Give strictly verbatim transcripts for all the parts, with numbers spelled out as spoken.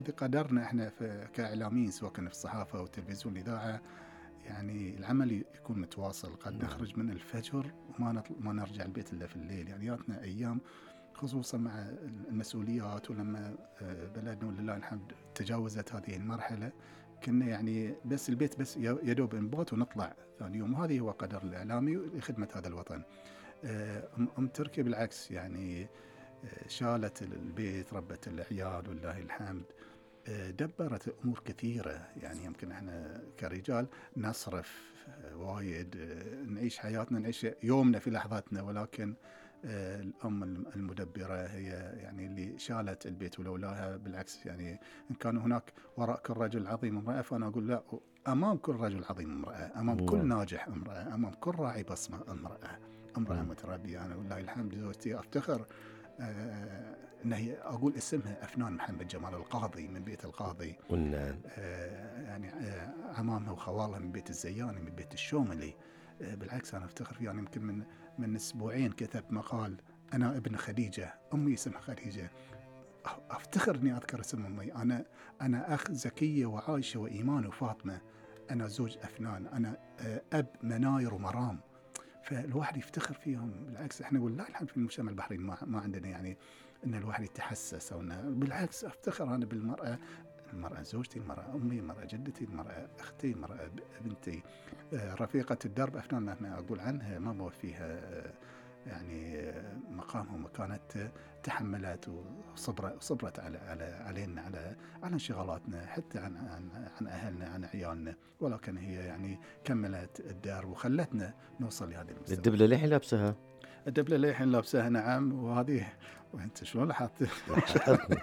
قدرنا احنا في كاعلاميين، سواء كنا في الصحافه او التلفزيون الاذاعه، يعني العمل يكون متواصل. قد نعم. نخرج من الفجر وما نطل... ما نرجع البيت الا في الليل. يعني جاتنا ايام خصوصا مع المسؤوليات، ولما آه، بلدنا ولله الحمد تجاوزت هذه المرحله، كنا يعني بس البيت بس يدوب نبات ونطلع ثاني يوم. وهذه هو قدر الاعلامي لخدمه هذا الوطن. آه، ام أم تركي بالعكس، يعني آه، شالت البيت، ربت العيال ولله الحمد، دبرت أمور كثيرة. يعني يمكن إحنا كرجال نصرف وايد، نعيش حياتنا، نعيش يومنا في لحظاتنا، ولكن الأم المدبرة هي يعني اللي شالت البيت ولولاها. بالعكس، يعني إن كان هناك وراء كل رجل عظيم امرأة، فأنا أقول لا، أمام كل رجل عظيم امرأة، أمام كل نعم. ناجح امرأة، أمام كل راعي بصمة امرأة، امرأة مم. متربية. أنا والله الحمد زوجتي أفتخر آه إن هي أقول اسمها أفنان محمد جمال القاضي من بيت القاضي. والنعم. آه يعني آه عمامها وخوالها من بيت الزياني، من بيت الشوملي. آه بالعكس أنا أفتخر فيها. يعني يمكن من من أسبوعين كتبت مقال، أنا ابن خديجة، أمي اسمها خديجة. أفتخر إني أذكر اسم أمي. أنا أنا أخ زكية وعائشة وإيمان وفاطمة. أنا زوج أفنان. أنا آه أب مناير ومرام. فالواحد يفتخر فيهم. بالعكس احنا والله الحمد في المجتمع البحريني ما, ما عندنا يعني ان الواحد يتحسس، او إنه بالعكس افتخر انا بالمراه. المراه زوجتي، المراه امي، المراه جدتي، المراه اختي، المراه بنتي. آه، رفيقه الدرب افنان مهما اقول عنها ما بوفيها آه، يعني مقامها ومكانتها. تحملت وصبرت وصبرت على على علينا، على على انشغالاتنا، حتى عن عن عن اهلنا، عن عيالنا. ولكن هي يعني كملت الدار وخلتنا نوصل لهذا المستوى. الدبلة ليه حلابسها؟ الدبلة للحين لابسها، نعم. وهذه وانت شلون لاحظت؟ لاحظت.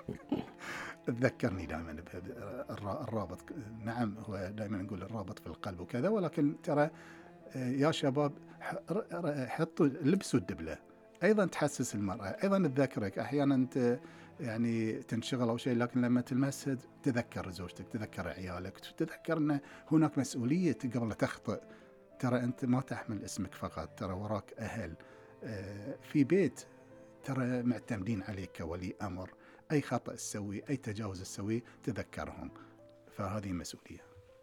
تذكرني دائما الرابط. نعم، هو دائما نقول الرابط في القلب وكذا، ولكن ترى يا شباب حطوا لبسوا الدبلة، ايضا تحسس المرأة، ايضا تذكرك. احيانا انت يعني تنشغل او شيء، لكن لما تلمسها تذكر زوجتك، تذكر عيالك، تذكر ان هناك مسؤولية قبل لا تخطئ. ترى انت ما تحمل اسمك فقط، ترى وراك اهل في بيت ترى معتمدين عليك كولي امر. اي خطأ تسوي، اي تجاوز تسوي، تذكرهم. فهذه مسؤولية.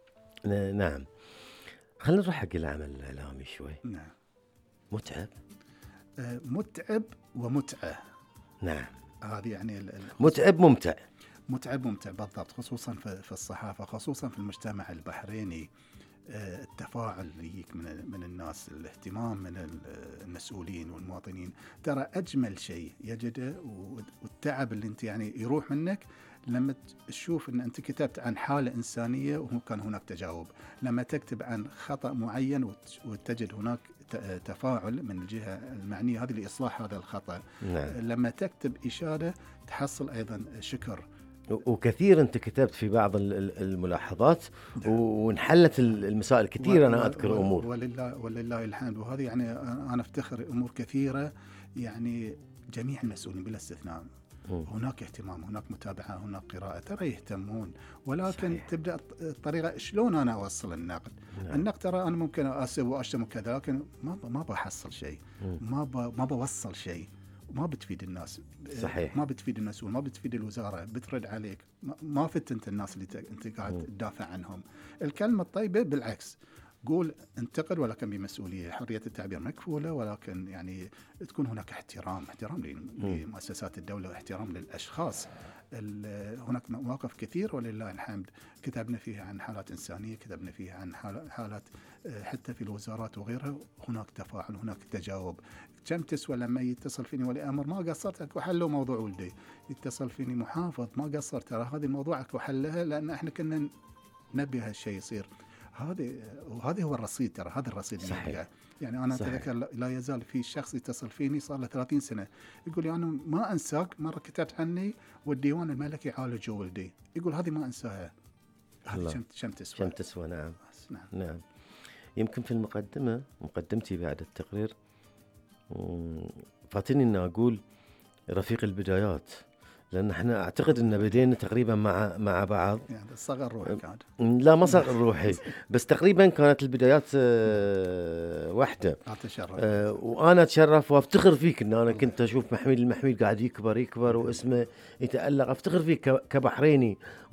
نعم. خلينا نروح حق العمل الإعلامي شوي. نعم. متعب. آه متعب ومتعة. نعم. هذه يعني متعب ممتع. متعب ممتع بالضبط، خصوصا في الصحافة، خصوصا في المجتمع البحريني. آه التفاعل يجيك من من الناس، الاهتمام من المسؤولين والمواطنين. ترى أجمل شيء يجده، والتعب اللي انت يعني يروح منك لما تشوف ان انت كتبت عن حالة إنسانية وكان هناك تجاوب. لما تكتب عن خطأ معين وتجد هناك تفاعل من الجهة المعنية هذه لإصلاح هذا الخطأ. نعم. لما تكتب إشادة تحصل أيضا شكر. وكثير أنت كتبت في بعض الملاحظات وانحلت المسائل كثير. أنا أذكر أمور ولله, ولله الحمد. وهذه يعني أنا أفتخر أمور كثيرة، يعني جميع المسؤولين بلا استثناء هناك اهتمام، هناك متابعة، هناك قراءة، ترى يهتمون. ولكن صحيح. تبدأ الطريقة شلون أنا أوصل النقد. نعم. النقد ترى أنا ممكن أسوي وأشتم كذا، لكن ما ما بحصل شيء، ما ما بوصل شيء، ما بتفيد الناس. صحيح. ما بتفيد المسؤول، ما بتفيد الوزارة، بترد عليك، ما فدت أنت الناس اللي أنت قاعد تدافع عنهم. الكلمة الطيبة بالعكس، قول انتقد ولكن بمسؤولية. حرية التعبير مكفولة، ولكن يعني تكون هناك احترام، احترام لمؤسسات الدولة، واحترام للأشخاص. هناك مواقف كثير ولله الحمد كتبنا فيها عن حالات إنسانية، كتبنا فيها عن حالات حتى في الوزارات وغيرها. هناك تفاعل، هناك تجاوب. كم تسوى لما يتصل فيني ولي أمر ما قصرت وحلوا موضوع ولدي، يتصل فيني محافظ ما قصر، ترى هذه الموضوع وحلها، لأن احنا كنا نبي هالشيء يصير. هذه وهذا هو الرصيد، ترى هذا الرصيد اللي يعني أنا أتذكر لا يزال في شخص يتصل فيني صار له ثلاثين سنة، يقول لي أنا ما أنساك، مرة كتبت عني والديوان الملكي عالج ولدي، يقول هذه ما أنساها. هذه شم تسوى. شم تسوى. نعم. نعم. نعم. يمكن في المقدمة مقدمتي بعد التقرير فاتني أن أقول رفيق البدايات، لأن احنا أعتقد أن بدينا تقريبا مع مع بعض. يعني صغر روحي كان. لا ما صغر روحي، بس تقريبا كانت البدايات أه واحدة. أه وأنا أتشرف وأفتخر فيك أن أنا كنت أشوف محميد المحميد قاعد يكبر يكبر واسمه يتألق. أفتخر فيك كبحريني